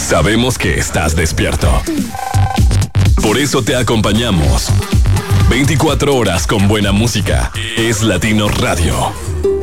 Sabemos que estás despierto. Por eso te acompañamos. 24 horas con buena música. Es Latino Radio.